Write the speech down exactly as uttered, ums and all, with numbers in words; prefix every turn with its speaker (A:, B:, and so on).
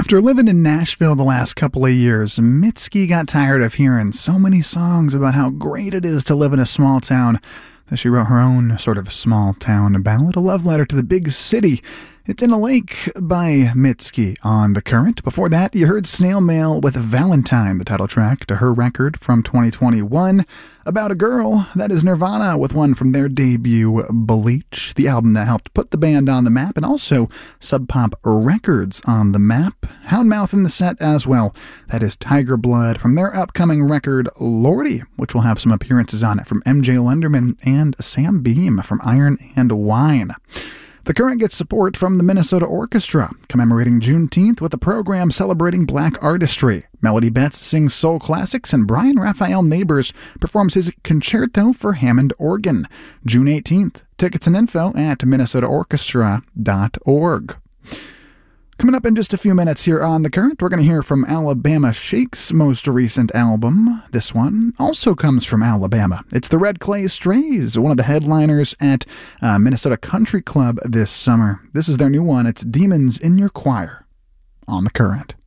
A: After living in Nashville the last couple of years, Mitski got tired of hearing so many songs about how great it is to live in a small town that she wrote her own sort of small town ballad, a love letter to the big city. It's in a Lake by Mitski on The Current. Before that, you heard Snail Mail with Valentine, the title track to her record from twenty twenty-one. About a Girl, that is Nirvana with one from their debut, Bleach, the album that helped put the band on the map, and also Sub Pop Records on the map. Houndmouth in the set as well. That is Tiger Blood from their upcoming record, Lordy, which will have some appearances on it from M J Lenderman and Sam Beam from Iron and Wine. The Current gets support from the Minnesota Orchestra, commemorating Juneteenth with a program celebrating black artistry. Melody Betts sings soul classics, and Brian Raphael Neighbors performs his concerto for Hammond organ. June eighteenth. Tickets and info at minnesota orchestra dot org. Coming up in just a few minutes here on The Current, we're going to hear from Alabama Shake's most recent album. This one also comes from Alabama. It's the Red Clay Strays, one of the headliners at uh, Minnesota Country Club this summer. This is their new one. It's Demons in Your Choir on The Current.